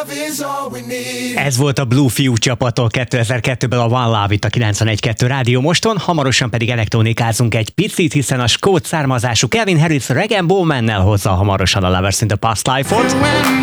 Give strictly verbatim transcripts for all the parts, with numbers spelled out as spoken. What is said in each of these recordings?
Ez volt a Blue Fiú csapattól kétezer-kettőből a One Love itt a kilencvenegy kettő Rádió Moston, hamarosan pedig elektronikázunk egy picit, hiszen a skót származású Calvin Harris Rag and Bowman-nel hozza hamarosan a Lovers in the Past Life-ot.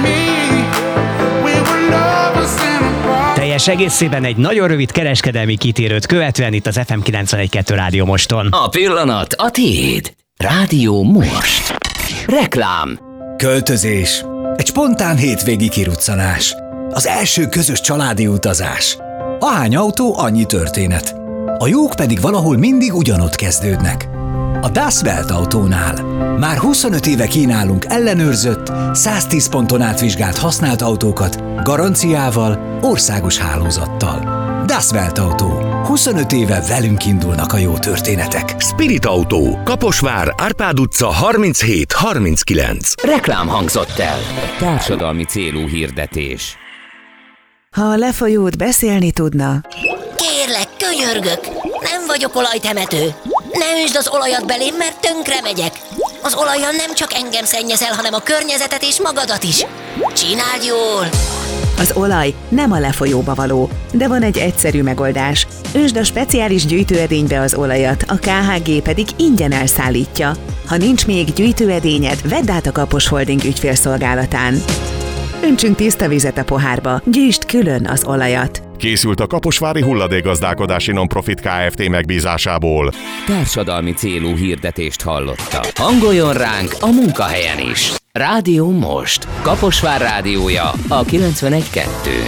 Teljes egészében egy nagyon rövid kereskedelmi kitérőt követően itt az ef em kilencvenegy kettő Rádió Moston. A pillanat a tiéd. Rádió Most. Reklám. Költözés. Egy spontán hétvégi kiruccanás. Az első közös családi utazás. Ahány autó, annyi történet. A jók pedig valahol mindig ugyanott kezdődnek. A Das Welt Autónál. Már huszonöt éve kínálunk ellenőrzött, száztíz ponton átvizsgált használt autókat, garanciával, országos hálózattal. Das Welt Autó. huszonöt éve velünk indulnak a jó történetek. Spirit Autó. Kaposvár, Árpád utca harminchét harminckilenc. Reklám hangzott el. Társadalmi célú hirdetés. Ha a lefolyót beszélni tudna... Kérlek, könyörgök! Nem vagyok olajtemető! Ne üsd az olajat belém, mert tönkre megyek! Az olajjal nem csak engem szennyezel, hanem a környezetet és magadat is! Csináld jól! Az olaj nem a lefolyóba való, de van egy egyszerű megoldás. Ösd a speciális gyűjtőedénybe az olajat, a ká há gé pedig ingyen elszállítja. Ha nincs még gyűjtőedényed, vedd át a Kapos Holding ügyfélszolgálatán. Öntsünk tiszta vizet a pohárba, gyűjtsd külön az olajat. Készült a Kaposvári Hulladékgazdálkodási Nonprofit Kft. Megbízásából. Társadalmi célú hirdetést hallotta. Hangoljon ránk a munkahelyen is. Rádió Most. Kaposvár rádiója a kilencvenegy kettő.